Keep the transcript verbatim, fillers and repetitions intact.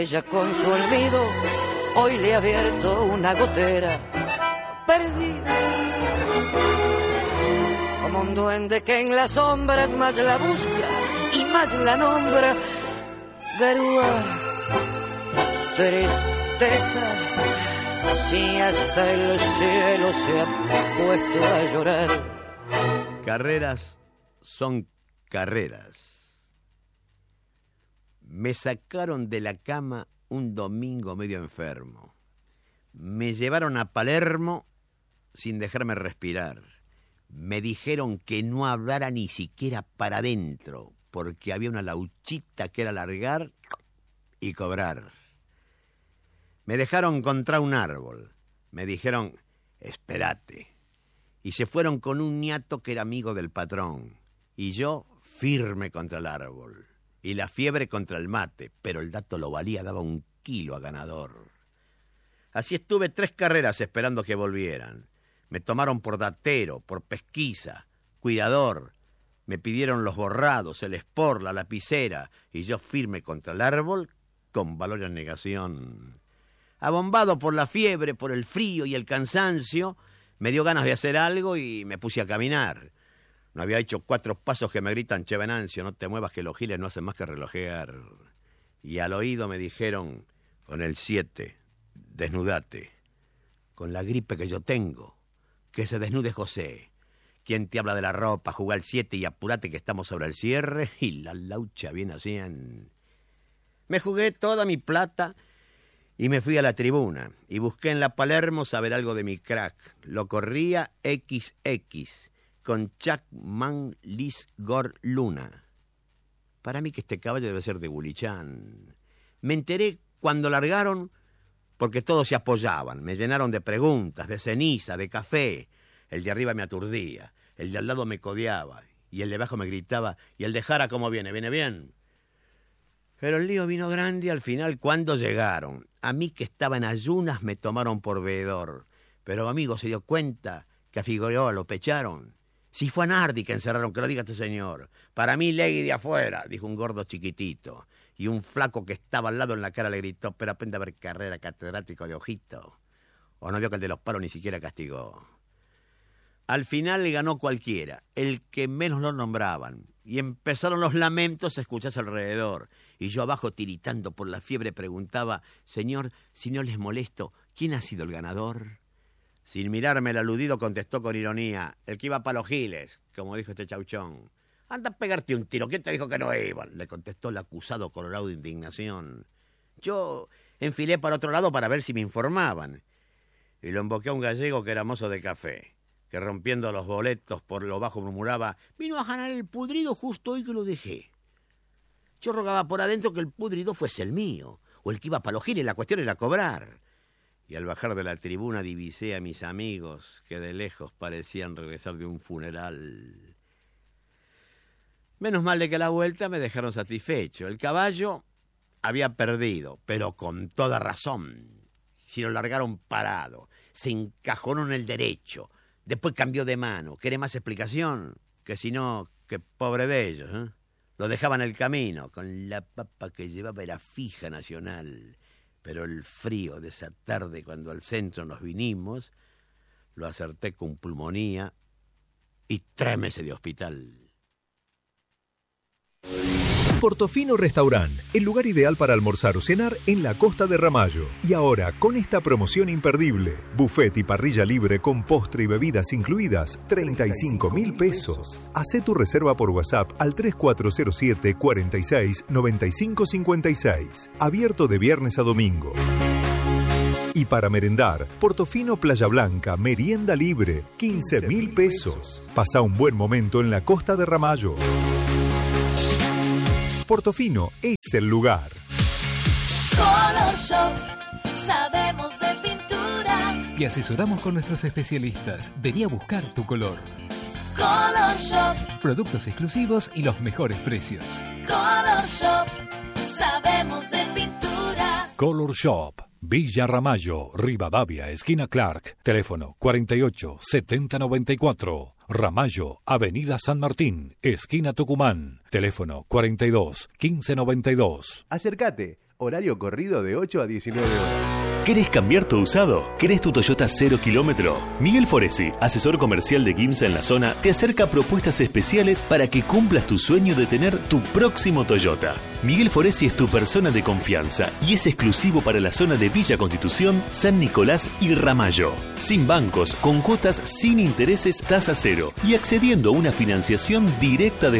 Ella con su olvido hoy le ha abierto una gotera perdida, como un duende que en las sombras más la busca y más la nombra. Garúa, tristeza, si hasta el cielo se ha puesto a llorar. Carreras son carreras. Me sacaron de la cama un domingo medio enfermo. Me llevaron a Palermo sin dejarme respirar. Me dijeron que no hablara ni siquiera para adentro, porque había una lauchita que era largar y cobrar. Me dejaron contra un árbol. Me dijeron, espérate. Y se fueron con un ñato que era amigo del patrón. Y yo firme contra el árbol. Y la fiebre contra el mate, pero el dato lo valía, daba un kilo a ganador. Así estuve tres carreras esperando que volvieran. Me tomaron por datero, por pesquisa, cuidador. Me pidieron los borrados, el espor, la lapicera, y yo firme contra el árbol con valor en negación. Abombado por la fiebre, por el frío y el cansancio, me dio ganas de hacer algo y me puse a caminar. No había hecho cuatro pasos que me gritan, che Venancio, no te muevas que los giles no hacen más que relojear. Y al oído me dijeron, con el siete, desnudate. Con la gripe que yo tengo, que se desnude José. ¿Quién te habla de la ropa? Jugá al siete y apurate que estamos sobre el cierre. Y la laucha bien hacían. Me jugué toda mi plata y me fui a la tribuna. Y busqué en la Palermo saber algo de mi crack. Lo corría equis equis. Con Chacman Lisgor Luna. Para mí que este caballo debe ser de Bulichán. Me enteré cuando largaron porque todos se apoyaban. Me llenaron de preguntas, de ceniza, de café. El de arriba me aturdía, el de al lado me codeaba y el de abajo me gritaba, ¿y el de Jara cómo viene? ¿Viene bien? Pero el lío vino grande al final cuando llegaron. A mí que estaba en ayunas me tomaron por veedor. Pero amigo se dio cuenta que a Figueroa lo pecharon. Si fue a Nardi que encerraron, que lo diga este señor. Para mí, Legui de afuera, dijo un gordo chiquitito. Y un flaco que estaba al lado en la cara le gritó, pero aprende a ver carrera, catedrático de ojito. O no vio que el de los palos ni siquiera castigó. Al final le ganó cualquiera, el que menos lo nombraban. Y empezaron los lamentos a escucharse alrededor. Y yo abajo tiritando por la fiebre preguntaba, señor, si no les molesto, ¿quién ha sido el ganador? Sin mirarme el aludido contestó con ironía, el que iba para los giles, como dijo este chauchón. Anda a pegarte un tiro, ¿quién te dijo que no iban? Le contestó el acusado colorado de indignación. Yo enfilé para otro lado para ver si me informaban. Y lo emboqué a un gallego que era mozo de café, que rompiendo los boletos por lo bajo murmuraba, vino a ganar el pudrido justo hoy que lo dejé. Yo rogaba por adentro que el pudrido fuese el mío, o el que iba para los giles, la cuestión era cobrar. Y al bajar de la tribuna divisé a mis amigos que de lejos parecían regresar de un funeral. Menos mal de que a la vuelta me dejaron satisfecho. El caballo había perdido, pero con toda razón. Si lo largaron parado, se encajonó en el derecho, después cambió de mano. ¿Quiere más explicación? Que si no, que pobre de ellos, ¿eh? Lo dejaban en el camino, con la papa que llevaba era fija nacional. Pero el frío de esa tarde, cuando al centro nos vinimos, lo acerté con pulmonía y tres meses de hospital. Portofino Restaurant, el lugar ideal para almorzar o cenar en la costa de Ramallo. Y ahora, con esta promoción imperdible, buffet y parrilla libre con postre y bebidas incluidas, treinta y cinco mil pesos. Hacé tu reserva por WhatsApp al tres cuatro cero siete, cuatro seis, nueve cinco cinco seis. Abierto de viernes a domingo. Y para merendar, Portofino Playa Blanca, merienda libre, quince mil pesos. Pasa un buen momento en la costa de Ramallo. Portofino es el lugar. Color Shop, sabemos de pintura. Te asesoramos con nuestros especialistas. Vení a buscar tu color. Color Shop, productos exclusivos y los mejores precios. Color Shop, sabemos de pintura. Color Shop, Villa Ramallo, Rivadavia, esquina Clark. Teléfono cuarenta y ocho, setenta noventa y cuatro. Ramallo, Avenida San Martín, esquina Tucumán. Teléfono cuarenta y dos, quince noventa y dos. Acércate, Horario corrido de ocho a diecinueve horas. ¿Querés cambiar tu usado? ¿Querés tu Toyota cero kilómetro? Miguel Foresi, asesor comercial de Quimsa en la zona, te acerca propuestas especiales para que cumplas tu sueño de tener tu próximo Toyota. Miguel Foresi es tu persona de confianza y es exclusivo para la zona de Villa Constitución, San Nicolás y Ramallo. Sin bancos, con cuotas sin intereses, tasa cero y accediendo a una financiación directa de